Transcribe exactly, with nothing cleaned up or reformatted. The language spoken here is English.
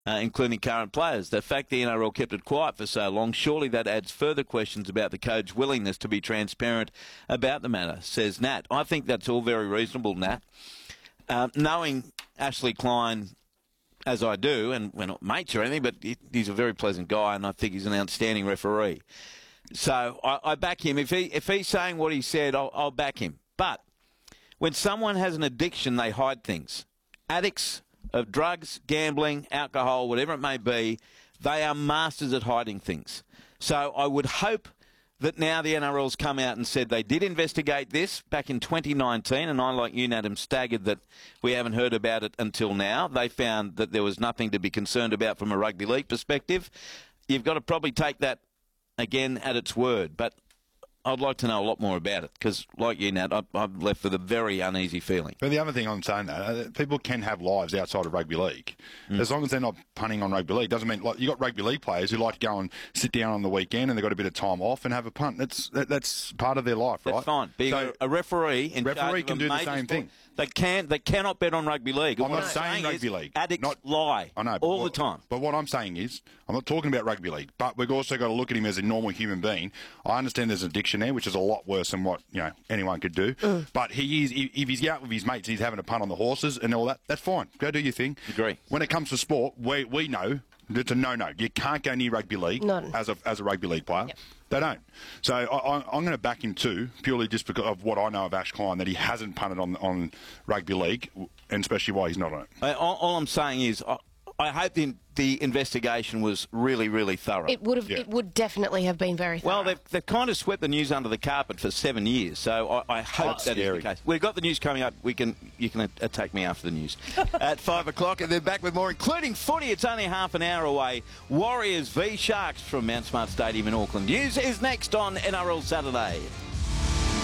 Uh, including current players. The fact the N R L kept it quiet for so long, surely that adds further questions about the coach's willingness to be transparent about the matter, says Nat. I think that's all very reasonable, Nat. Uh, knowing Ashley Klein as I do, and we're not mates or anything, but he, he's a very pleasant guy, and I think he's an outstanding referee. So I, I back him. If he if he's saying what he said, I'll, I'll back him. But when someone has an addiction, they hide things. Addicts of drugs, gambling, alcohol, whatever it may be, they are masters at hiding things. So I would hope that now the N R L's come out and said they did investigate this back in twenty nineteen, and I, like you, Nat, am staggered that we haven't heard about it until now. They found that there was nothing to be concerned about from a rugby league perspective. You've got to probably take that, again, at its word. But I'd like to know a lot more about it because, like you, Nat, I- I'm left with a very uneasy feeling. But the other thing I'm saying, that uh, people can have lives outside of rugby league. Mm. As long as they're not punting on rugby league. Doesn't mean, like, you got rugby league players who like to go and sit down on the weekend and they've got a bit of time off and have a punt. That's that, that's part of their life, right? That's fine. Being so, a referee in referee can do the same sport, thing. They can. They cannot bet on rugby league. I'm what not saying rugby is, league. Addicts not, lie. I know all what, the time. But what I'm saying is, I'm not talking about rugby league. But we've also got to look at him as a normal human being. I understand there's an addiction there, which is a lot worse than what you know anyone could do. Mm. But he is. If he's out with his mates, he's having a punt on the horses and all that. That's fine. Go do your thing. Agree. When it comes to sport, we we know it's a no-no. You can't go near rugby league None. as a as a rugby league player. Yep. They don't. So I, I, I'm going to back him too, purely just because of what I know of Ash Klein, that he hasn't punted on on rugby league, and especially why he's not on it. Uh, all, all I'm saying is, I, I hope the, the investigation was really, really thorough. It would have. Yeah. It would definitely have been very thorough. Well, they've, they've kind of swept the news under the carpet for seven years, so I, I hope That's that scary. is the case. We've got the news coming up. We can You can attack me after the news. At five o'clock, and then back with more, including footy. It's only half an hour away. Warriors v Sharks from Mount Smart Stadium in Auckland. News is next on N R L Saturday.